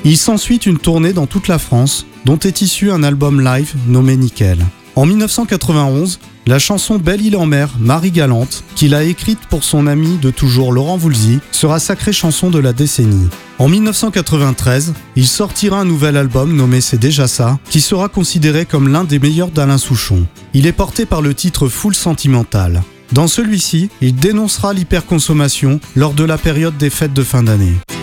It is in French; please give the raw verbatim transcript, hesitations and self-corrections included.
Il s'ensuit une tournée dans toute la France, dont est issu un album live nommé Nickel. En dix-neuf cent quatre-vingt-onze, la chanson Belle-Île-en-Mer, Marie Galante, qu'il a écrite pour son ami de toujours Laurent Voulzy, sera sacrée chanson de la décennie. En dix-neuf cent quatre-vingt-treize, il sortira un nouvel album nommé C'est déjà ça, qui sera considéré comme l'un des meilleurs d'Alain Souchon. Il est porté par le titre Foule sentimentale. Dans celui-ci, il dénoncera l'hyperconsommation lors de la période des fêtes de fin d'année.